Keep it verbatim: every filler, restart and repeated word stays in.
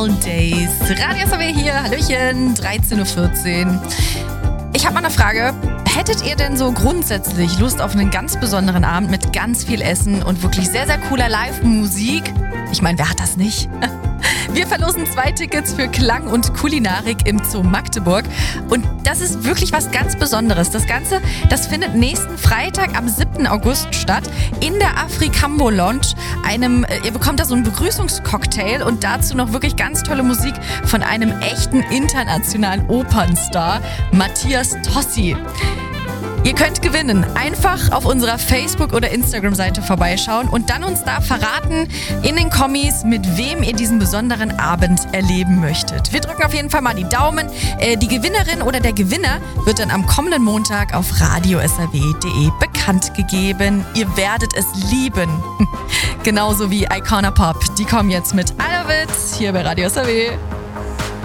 Days. Radio S R W hier, Hallöchen, dreizehn Uhr vierzehn. Ich habe mal eine Frage. Hättet ihr denn so grundsätzlich Lust auf einen ganz besonderen Abend mit ganz viel Essen und wirklich sehr, sehr cooler Live-Musik? Ich meine, wer hat das nicht? Wir verlosen zwei Tickets für Klang und Kulinarik im Zoo Magdeburg. Und das ist wirklich was ganz Besonderes. Das Ganze, das findet nächsten Freitag am siebten August statt in der Afrikambo Lounge. Einem, ihr bekommt da so einen Begrüßungscocktail und dazu noch wirklich ganz tolle Musik von einem echten internationalen Opernstar, Matthias Tossi. Ihr könnt gewinnen. Einfach auf unserer Facebook- oder Instagram-Seite vorbeischauen und dann uns da verraten in den Kommis, mit wem ihr diesen besonderen Abend erleben möchtet. Wir drücken auf jeden Fall mal die Daumen. Äh, die Gewinnerin oder der Gewinner wird dann am kommenden Montag auf radio s r w punkt d e bekannt gegeben. Ihr werdet es lieben. Genauso wie Icona Pop. Die kommen jetzt mit I Love It hier bei Radio S R W.